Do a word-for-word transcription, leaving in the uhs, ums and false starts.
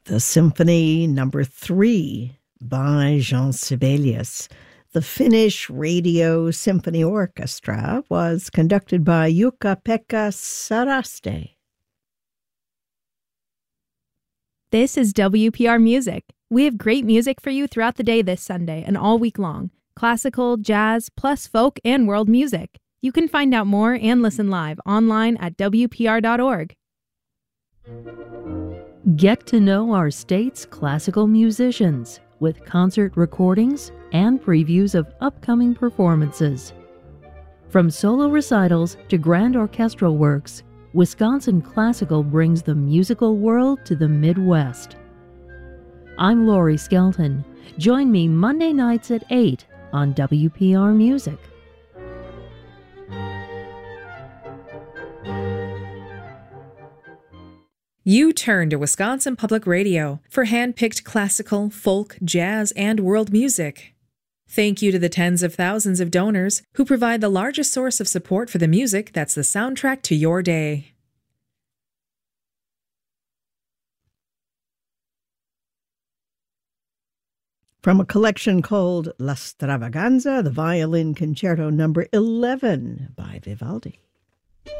The Symphony Number Three by Jean Sibelius. The Finnish Radio Symphony Orchestra was conducted by Jukka-Pekka Saraste. This is W P R Music. We have great music for you throughout the day this Sunday and all week long. Classical, jazz, plus folk and world music. You can find out more and listen live online at W P R dot org. Get to know our state's classical musicians with concert recordings and previews of upcoming performances. From solo recitals to grand orchestral works, Wisconsin Classical brings the musical world to the Midwest. I'm Lori Skelton. Join me Monday nights at eight on W P R Music. You turn to Wisconsin Public Radio for hand-picked classical, folk, jazz, and world music. Thank you to the tens of thousands of donors who provide the largest source of support for the music that's the soundtrack to your day. From a collection called La Stravaganza, the Violin Concerto Number eleven by Vivaldi.